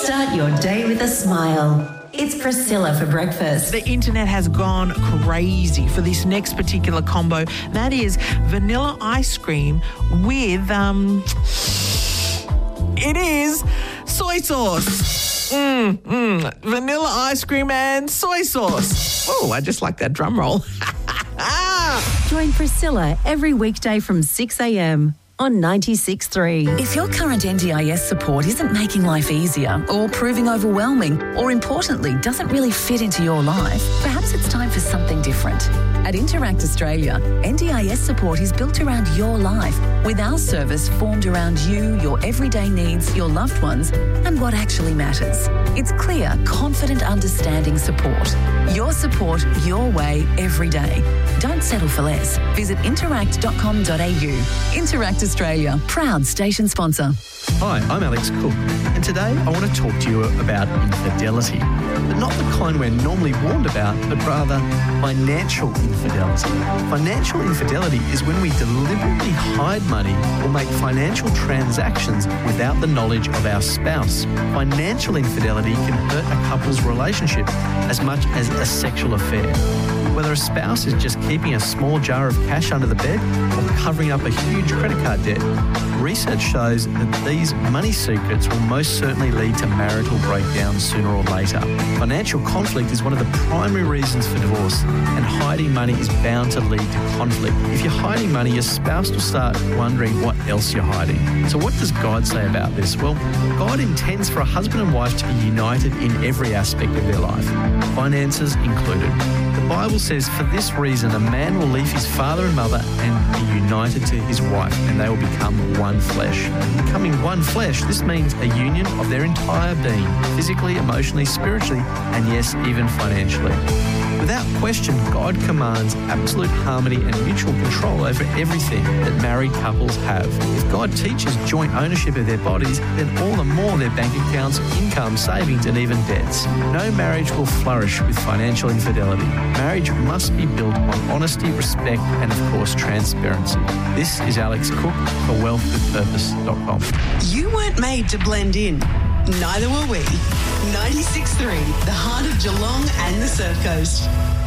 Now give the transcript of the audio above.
Start your day with a smile. It's Priscilla for breakfast. The internet has gone crazy for this next particular combo. That is vanilla ice cream with, it is soy sauce. Vanilla ice cream and soy sauce. Oh, I just like that drum roll. Join Priscilla every weekday from 6 a.m. on 96.3. If your current NDIS support isn't making life easier or proving overwhelming or, importantly, doesn't really fit into your life, perhaps it's time for something different. At Interact Australia, NDIS support is built around your life, with our service formed around you, your everyday needs, your loved ones, and what actually matters. It's clear, confident, understanding support. Your support, your way, every day. Don't settle for less. Visit interact.com.au. Interact Australia, proud station sponsor. Hi, I'm Alex Cook, and today I want to talk to you about infidelity, but not the kind we're normally warned about, but rather financial infidelity. Financial infidelity is when we deliberately hide money or make financial transactions without the knowledge of our spouse. Financial infidelity can hurt a couple's relationship as much as a sexual affair. Whether a spouse is just keeping a small jar of cash under the bed or covering up a huge credit card debt, research shows that these money secrets will most certainly lead to marital breakdown sooner or later. Financial conflict is one of the primary reasons for divorce, and hiding money is bound to lead to conflict. If you're hiding money, your spouse will start wondering what else you're hiding. So what does God say about this? Well, God intends for a husband and wife to be united in every aspect of their life, finances included. The Bible says, for this reason, a man will leave his father and mother and be united to his wife, and they will become one flesh. Becoming one flesh, this means a union of their entire being, physically, emotionally, spiritually, and yes, even financially. Without question, God commands absolute harmony and mutual control over everything that married couples have. If God teaches joint ownership of their bodies, then all the more their bank accounts, income, savings, and even debts. No marriage will flourish with financial infidelity. Marriage must be built on honesty, respect, and of course, transparency. This is Alex Cook for wealthwithpurpose.com. You weren't made to blend in. Neither were we. 96.3, the heart of Geelong and the Surf Coast.